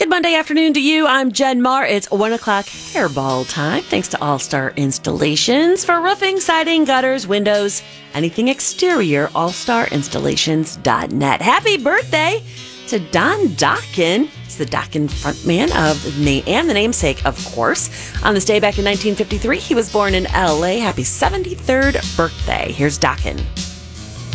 Good Monday afternoon to you. I'm Jen Marr. It's 1 o'clock hairball time. Thanks to All Star Installations for roofing, siding, gutters, windows, anything exterior. AllStarInstallations.net. Happy birthday to Don Dokken. He's the Dokken frontman and the namesake, of course. On this day back in 1953, he was born in L.A. Happy 73rd birthday. Here's Dokken.